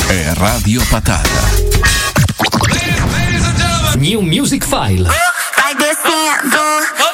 è Radio Patata. New Music File. Like this,